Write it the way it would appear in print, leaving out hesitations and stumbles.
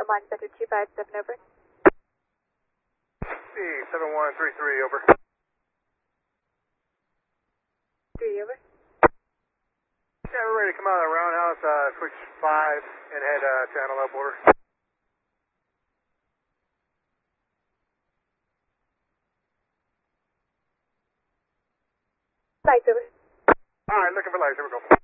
Oman Center 257, over. C7133, over. 3, over. Yeah, we're ready to come out of the roundhouse, switch 5 and head channel up, over. Lights, over. Alright, looking for lights, here we go.